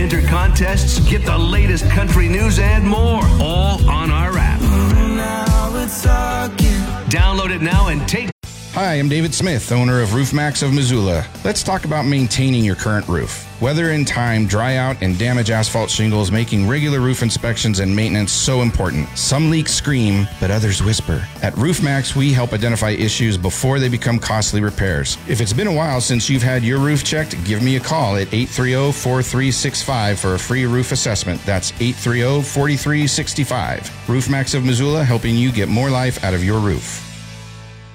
enter contests, get the latest country news and more, all on our app. Download it now and take... Hi, I'm David Smith, owner of RoofMax of Missoula. Let's talk about maintaining your current roof. Weather and time dry out and damage asphalt shingles, making regular roof inspections and maintenance so important. Some leaks scream, but others whisper. At RoofMax, we help identify issues before they become costly repairs. If it's been a while since you've had your roof checked, give me a call at 830-4365 for a free roof assessment. That's 830-4365. RoofMax of Missoula, helping you get more life out of your roof.